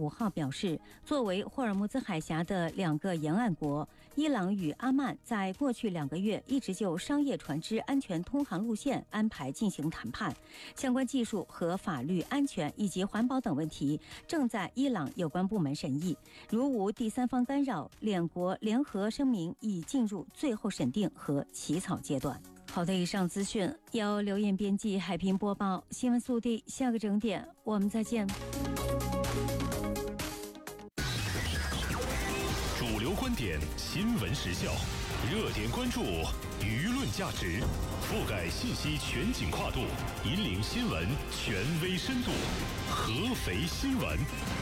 5号表示，作为霍尔木兹海峡的2个沿岸国，伊朗与阿曼在过去2个月一直就商业船只安全通航路线安排进行谈判，相关技术和法律安全以及环保等问题正在伊朗有关部门审议。如无第三方干扰，两国联合声明已进入最后审定和起草阶段。好的，以上资讯由刘艳编辑，海平播报。新闻速递，下个整点我们再见。 主流观点，新闻时效，热点关注，舆论价值，覆盖信息全景跨度，引领新闻权威深度。合肥新闻。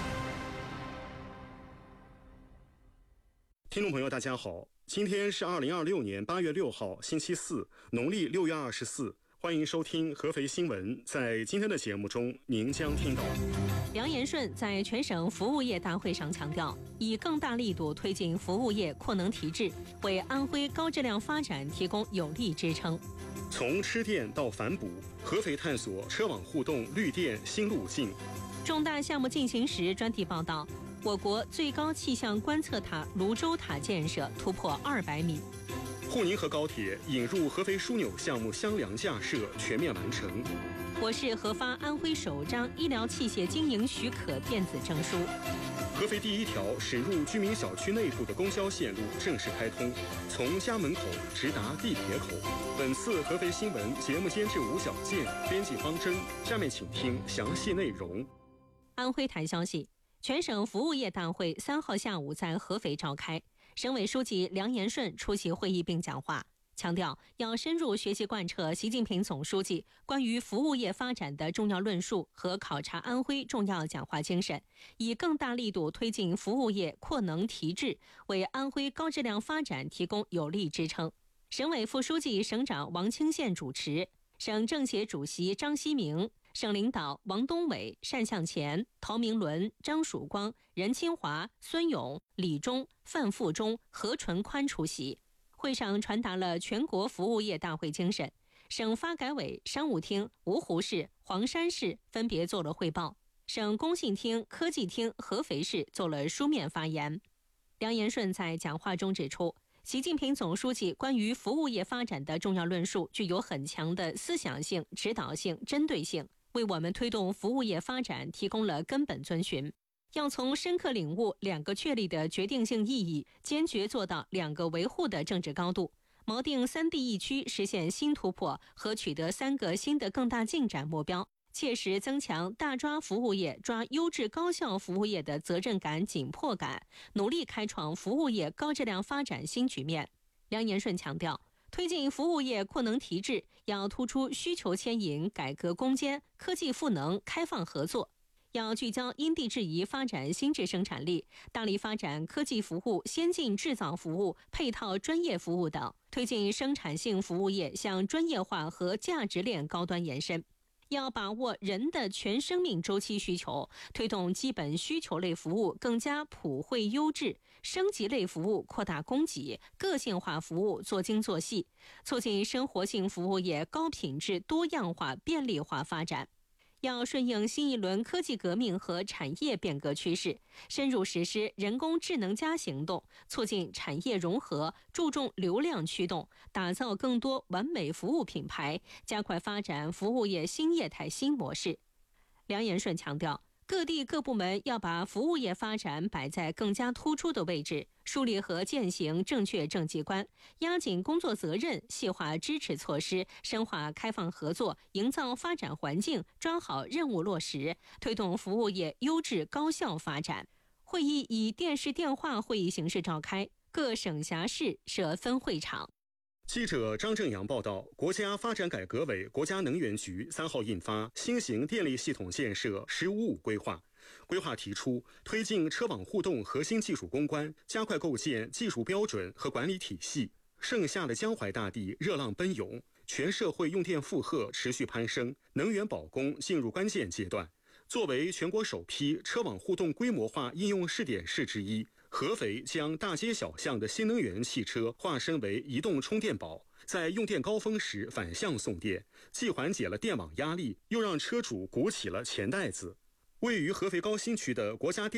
听众朋友，大家好，今天是2026年8月6号，星期四，农历6月24。欢迎收听合肥新闻。在今天的节目中，您将听到梁延顺在全省服务业大会上强调，以更大力度推进服务业扩能提质，为安徽高质量发展提供有力支撑。 从吃电到反哺，合肥探索车网互动绿电新路径。 重大项目进行时专题报道，我国最高气象观测塔泸州塔建设突破200米。 沪宁河高铁引入合肥枢纽项目箱梁架设全面完成。 我市核发安徽首张医疗器械经营许可电子证书。 合肥第1条驶入居民小区内部的公交线路正式开通，从家门口直达地铁口。本次合肥新闻节目监制吴小健，编辑方针。下面请听详细内容。 安徽台消息，全省服务业大会3号下午在合肥召开，省委书记梁延顺出席会议并讲话，强调要深入学习贯彻习近平总书记关于服务业发展的重要论述和考察安徽重要讲话精神，以更大力度推进服务业扩能提质，为安徽高质量发展提供有力支撑。省委副书记、省长王清宪主持，省政协主席张希明，省领导王东伟、单向前、陶明伦、张曙光、任清华、孙勇、李忠、范富忠、何纯宽出席。会上传达了全国服务业大会精神，省发改委、商务厅、芜湖市、黄山市分别做了汇报，省工信厅、科技厅合肥市做了书面发言。梁延顺在讲话中指出，习近平总书记关于服务业发展的重要论述具有很强的思想性、指导性、针对性，为我们推动服务业发展提供了根本遵循。要从深刻领悟2个确立的决定性意义，坚决做到2个维护的政治高度，锚定3地一区实现新突破和取得3个新的更大进展目标，切实增强大抓服务业、抓优质高效服务业的责任感、紧迫感，努力开创服务业高质量发展新局面。梁延顺强调，推进服务业扩能提质，要突出需求牵引、改革攻坚、科技赋能、开放合作，要聚焦因地制宜发展新质生产力，大力发展科技服务、先进制造服务、配套专业服务等，推进生产性服务业向专业化和价值链高端延伸。要把握人的全生命周期需求，推动基本需求类服务更加普惠优质，升级类服务扩大供给，个性化服务做精做细，促进生活性服务业高品质、多样化、便利化发展。要顺应新一轮科技革命和产业变革趋势，深入实施人工智能行动，促进产业融合，注重流量驱动，打造更多完美服务品牌，加快发展服务业新业态新模式。梁延顺强调，各地各部门要把服务业发展摆在更加突出的位置，树立和践行正确政绩观，压紧工作责任，细化支持措施，深化开放合作，营造发展环境，抓好任务落实，推动服务业优质高效发展。会议以电视电话会议形式召开，各省辖市设分会场。 记者张正阳报道，国家发展改革委、国家能源局3号印发《新型电力系统建设“十五五”规划》。规划提出，推进车网互动核心技术攻关，加快构建技术标准和管理体系。盛夏的江淮大地热浪奔涌，全社会用电负荷持续攀升，能源保供进入关键阶段。作为全国首批车网互动规模化应用试点市之一，合肥将大街小巷的新能源汽车化身为移动充电宝，在用电高峰时反向送电，既缓解了电网压力，又让车主鼓起了钱袋子。位于合肥高新区的国家电